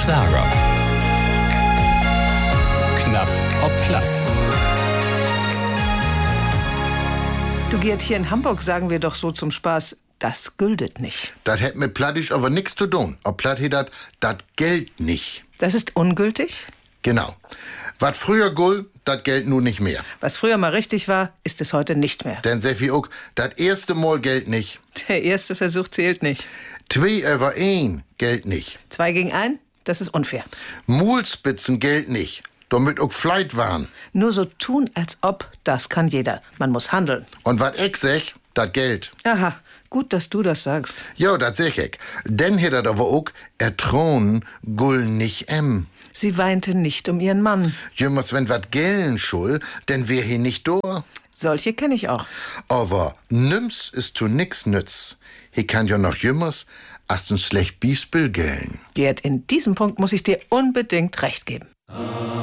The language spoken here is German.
Lager. Knapp ob platt. Du, Gerd, hier in Hamburg sagen wir doch so zum Spaß, das güldet nicht. Das hätt mit Plattisch aber nix zu tun. Ob Platt hätt das Geld nicht. Das ist ungültig? Genau. Was früher gult, das Geld nun nicht mehr. Was früher mal richtig war, ist es heute nicht mehr. Denn Seffi auch, das erste Mal Geld nicht. Der erste Versuch zählt nicht. 2 über 1 Geld nicht. 2 gegen 1, das ist unfair. Mulspitzen Geld nicht. Damit auch Fleit waren. Nur so tun, als ob, das kann jeder. Man muss handeln. Und wat ich sag, das Geld. Aha, gut, dass du das sagst. Jo, das sag ich. Denn hätt aber auch, Thron gull nicht Sie weinte nicht um ihren Mann. Jümmers, wenn wat gellen schul, denn wär hier nicht do. Solche kenne ich auch. Aber nims ist zu nix nütz. Hier kann ja noch jümmers als ein schlecht Biesbill gellen. Gerd, in diesem Punkt muss ich dir unbedingt recht geben.